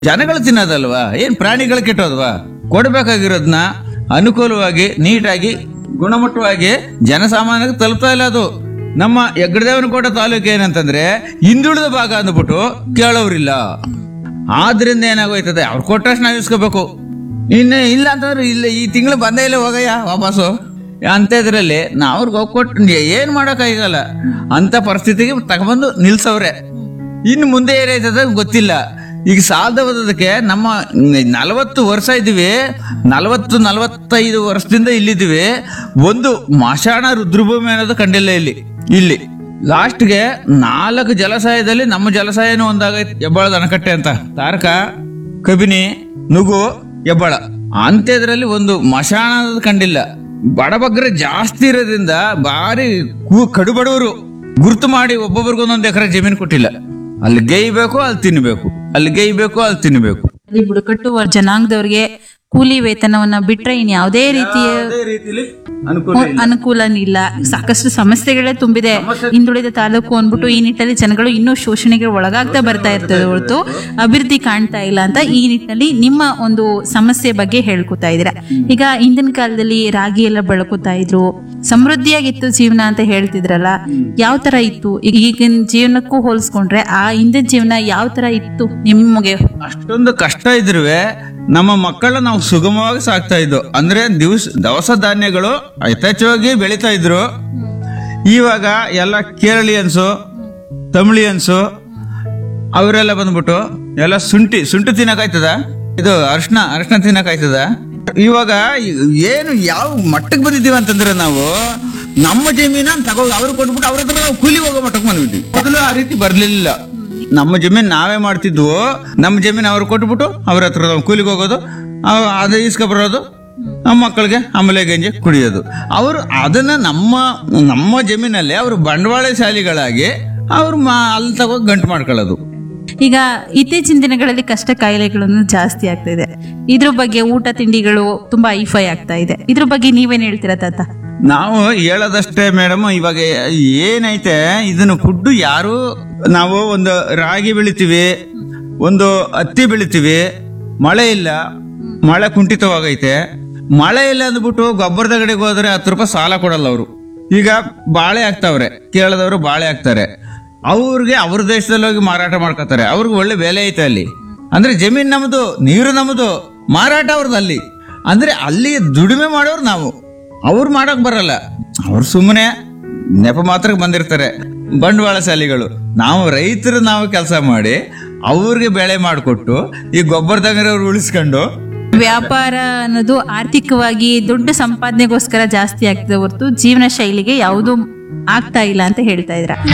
ಜನಗಳು ತಿನ್ನೋದಲ್ವಾ, ಏನ್ ಪ್ರಾಣಿಗಳು ಕೆಟ್ಟೋದ್ವಾ? ಕೊಡ್ಬೇಕಾಗಿರೋದನ್ನ ಅನುಕೂಲವಾಗಿ ನೀಟಾಗಿ ಗುಣಮಟ್ಟವಾಗಿ ಜನಸಾಮಾನ್ಯರಿಗೆ ತಲುಪ್ತಾ ಇಲ್ಲ ಅದು. ನಮ್ಮ ಹೆಗ್ಗಡದೇವನಕೋಟೆ ತಾಲೂಕು ಏನಂತಂದ್ರೆ ಹಿಂದುಳಿದ ಭಾಗ ಅಂದ್ಬಿಟ್ಟು ಕೇಳೋರಿಲ್ಲ. ಆದ್ರಿಂದ ಏನಾಗೋಯ್ತದೆ, ಅವ್ರು ಕೊಟ್ಟಷ್ಟು ನಾವು ಇಸ್ಕೋಬೇಕು. ಇನ್ನು ಇಲ್ಲ ಅಂತಂದ್ರೆ ಇಲ್ಲ, ಈ ತಿಂಗಳು ಬಂದೇ ಇಲ್ಲ ಹೋಗಯ್ಯ ವಾಪಸ್ಸು ಅಂತ ಇದ್ರಲ್ಲಿ ನಾವು ಅವ್ರಿಗೆ ಹೋಗಿ ಕೊಟ್ಟು ಏನ್ ಮಾಡೋಕ್ಕಾಗಲ್ಲ ಅಂತ ಪರಿಸ್ಥಿತಿಗೆ ತಗೊಂಬಂದು ನಿಲ್ಸವ್ರೆ. ಇನ್ನು ಮುಂದೆ ಏನಾಯ್ತದ ಗೊತ್ತಿಲ್ಲ. ಈಗ ಸಾಲದಕ್ಕೆ ನಮ್ಮ 40 ವರ್ಷ ಇದ್ದೀವಿ, 45 ವರ್ಷದಿಂದ ಇಲ್ಲಿದ್ದೀವಿ. ಒಂದು ಮಶಾಣ ರುದ್ರಭೂಮಿ ಅನ್ನೋದು ಕಂಡಿಲ್ಲ ಇಲ್ಲಿ ಲಾಸ್ಟ್ಗೆ 4 ಜಲಾಶಯದಲ್ಲಿ ನಮ್ಮ ಜಲಾಶಯನೂ ಒಂದಾಗೈತೆ. ಹೆಬ್ಬಾಳದ ಅಣಕಟ್ಟೆ ಅಂತ, ತಾರಕ, ಕಬಿನಿ, ನುಗು, ಹೆಬ್ಬಾಳ ಅಂತ್ಯದ್ರಲ್ಲಿ ಒಂದು ಮಶಾಣ ಅನ್ನೋದು ಕಂಡಿಲ್ಲ. ಬಡಬಗ್ರೆ ಜಾಸ್ತಿ ಇರೋದ್ರಿಂದ ಭಾರಿ ಕಡುಬಡವರು ಗುರ್ತು ಮಾಡಿ ಒಬ್ಬೊಬ್ರಿಗೆ ಒಂದೊಂದು ಎಕರೆ ಜಮೀನು ಕೊಟ್ಟಿಲ್ಲ. ಅಲ್ಲಿ ಗೇಯ್ಬೇಕು, ಅಲ್ಲಿ ತಿನ್ಬೇಕು, ಅಲ್ಲಿ ಗೇಯ್ಬೇಕು, ಅಲ್ಲಿ ತಿನ್ಬೇಕು. ಅಲ್ಲಿ ಬುಡಕಟ್ಟು ಜನಾಂಗದವ್ರಿಗೆ ಕೂಲಿ ವೇತನವನ್ನ ಬಿಟ್ರೆ ಇನ್ ಯಾವುದೇ ರೀತಿಯ ಅನುಕೂಲ ಇಲ್ಲ. ಸಾಕಷ್ಟು ಸಮಸ್ಯೆಗಳೇ ತುಂಬಿದೆ ಹಿಂದುಳಿದ ತಾಲೂಕು ಅಂದ್ಬಿಟ್ಟು ಈ ನಿಟ್ಟಿನಲ್ಲಿ ಜನಗಳು ಇನ್ನೂ ಶೋಷಣೆಗೆ ಒಳಗಾಗ್ತಾ ಬರ್ತಾ ಇರ್ತದೆ ಹೊರತು ಅಭಿವೃದ್ಧಿ ಕಾಣ್ತಾ ಇಲ್ಲ ಅಂತ ಈ ನಿಟ್ಟಿನಲ್ಲಿ ನಿಮ್ಮ ಒಂದು ಸಮಸ್ಯೆ ಬಗ್ಗೆ ಹೇಳ್ಕೊತಾ ಇದ್ದೀರಾ. ಈಗ ಹಿಂದಿನ ಕಾಲದಲ್ಲಿ ರಾಗಿ ಎಲ್ಲ ಬೆಳಕುತ್ತಾ ಇದ್ರು, ಸಮೃದ್ಧಿಯಾಗಿತ್ತು ಜೀವನ ಅಂತ ಹೇಳ್ತಿದ್ರಲ್ಲ, ಯಾವ ತರ ಇತ್ತು? ಈಗಿನ ಜೀವನಕ್ಕೂ ಹೋಲಿಸ್ಕೊಂಡ್ರೆ ಆ ಹಿಂದಿನ ಜೀವನ ಯಾವ ತರ ಇತ್ತು ನಿಮಗೆ? ಅಷ್ಟೊಂದು ಕಷ್ಟ ಇದ್ರುವೆ ನಮ್ಮ ಮಕ್ಕಳ ನಾವು ಸುಗಮವಾಗಿ ಸಾಕ್ತಾ ಇದ್ವು. ಅಂದ್ರೆ ದವಸ ಧಾನ್ಯಗಳು ಯಥೇಚ್ಛವಾಗಿ ಬೆಳೀತಾ ಇದ್ರು. ಇವಾಗ ಎಲ್ಲ ಕೇರಳಿಯನ್ಸು, ತಮಿಳಿಯನ್ಸು ಅವರೆಲ್ಲ ಬಂದ್ಬಿಟ್ಟು ಎಲ್ಲ ಶುಂಠಿ ತಿನ್ನಕಾಯ್ತದ, ಇದು ಅರ್ಶನ ತಿನ್ನಕಾಯ್ತದ. ಇವಾಗ ಏನು ಯಾವ ಮಟ್ಟಕ್ಕೆ ಬಂದಿದ್ದೀವಿ ಅಂತಂದ್ರೆ ನಾವು ನಮ್ಮ ಜಮೀನ ತಗೋ ಅವ್ರು ಕೊಟ್ಬಿಟ್ಟು ಅವ್ರ ಹತ್ರ ನಾವು ಕೂಲಿ ಹೋಗೋ ಮಟ್ಟಕ್ಕೆ ಬಂದ್ಬಿಟ್ವಿ. ಮೊದಲು ಆ ರೀತಿ ಬರ್ಲಿಲ್ಲ. ನಮ್ಮ ಜಮೀನ್ ನಾವೇ ಮಾಡ್ತಿದ್ವು. ನಮ್ಮ ಜಮೀನ್ ಅವ್ರು ಕೊಟ್ಬಿಟ್ಟು ಅವ್ರ ಹತ್ರ ನಾವು ಕೂಲಿಗೆ ಹೋಗೋದು, ಅದು ಇಸ್ಕೊ ಬರೋದು, ನಮ್ಮ ಮಕ್ಕಳಿಗೆ ಆಮೇಲೆ ಗಂಜಿ ಕುಡಿಯೋದು. ಅವರು ಅದನ್ನ ನಮ್ಮ ಜಮೀನಲ್ಲಿ ಅವರು ಬಂಡವಾಳಶಾಲಿಗಳಾಗಿ ಅವ್ರು ಅಲ್ಲಿ ತಗೋ ಗಂಟು ಮಾಡ್ಕೊಳ್ಳೋದು. ಈಗ ಇತ್ತೀಚಿನ ದಿನಗಳಲ್ಲಿ ಕಷ್ಟ ಕಾಯಿಲೆಗಳನ್ನು ಜಾಸ್ತಿ ಆಗ್ತಾ ಇದೆ. ಇದ್ರ ಬಗ್ಗೆ ಊಟ ತಿಂಡಿಗಳು ತುಂಬಾ ಐಫೈ ಆಗ್ತಾ ಇದೆ. ಇದ್ರ ಬಗ್ಗೆ ನೀವೇನ್ ಹೇಳ್ತೀರಾ ತಾತ? ನಾವು ಹೇಳೋದಷ್ಟೇ ಮೇಡಮ್. ಇವಾಗ ಏನೈತೆ ಇದನ್ನು ಫುಡ್ ಯಾರು, ನಾವು ಒಂದು ರಾಗಿ ಬೆಳಿತೀವಿ, ಒಂದು ಹತ್ತಿ ಬೆಳಿತೀವಿ, ಮಳೆ ಇಲ್ಲ, ಮಳೆ ಕುಂಠಿತವಾಗೈತೆ. ಮಳೆ ಇಲ್ಲ ಅಂದ್ಬಿಟ್ಟು ಗೊಬ್ಬರದ ಗಡಿಗೆ ಹೋದ್ರೆ 10 ರೂಪಾಯಿ ಸಾಲ ಕೊಡಲ್ಲ ಅವರು. ಈಗ ಬಾಳೆ ಹಾಕ್ತಾವ್ರೆ, ಕೇರಳದವರು ಬಾಳೆ ಹಾಕ್ತಾರೆ, ಅವ್ರಿಗೆ ಅವ್ರ ದೇಶದಲ್ಲಿ ಹೋಗಿ ಮಾರಾಟ ಮಾಡ್ಕೋತಾರೆ. ಅವ್ರಿಗೆ ಒಳ್ಳೆ ಬೆಲೆ ಐತೆ ಅಲ್ಲಿ. ಅಂದ್ರೆ ಜಮೀನ್ ನಮ್ದು, ನೀರು ನಮ್ದು, ಮಾರಾಟ ಅವ್ರದ್ದು ಅಲ್ಲಿ. ಅಂದ್ರೆ ಅಲ್ಲಿ ದುಡಿಮೆ ಮಾಡೋರು ನಾವು, ಅವ್ರು ಮಾಡಕ್ ಬರಲ್ಲ. ಅವ್ರು ಸುಮ್ಮನೆ ನೆಪ ಮಾತ್ರ ಬಂದಿರ್ತಾರೆ ಬಂಡವಾಳಶಾಲಿಗಳು. ನಾವು ರೈತರು ನಾವು ಕೆಲಸ ಮಾಡಿ ಅವ್ರಿಗೆ ಬೆಳೆ ಮಾಡಿಕೊಟ್ಟು ಈ ಗೊಬ್ಬರದಾಗಿರೋರು ಉಳಿಸ್ಕೊಂಡು ವ್ಯಾಪಾರ ಅನ್ನೋದು ಆರ್ಥಿಕವಾಗಿ ದೊಡ್ಡ ಸಂಪಾದನೆಗೋಸ್ಕರ ಜಾಸ್ತಿ ಆಗ್ತದೆ ಹೊರತು ಜೀವನ ಶೈಲಿಗೆ ಯಾವುದು ಆಗ್ತಾ ಇಲ್ಲ ಅಂತ ಹೇಳ್ತಾ ಇದ್ರ.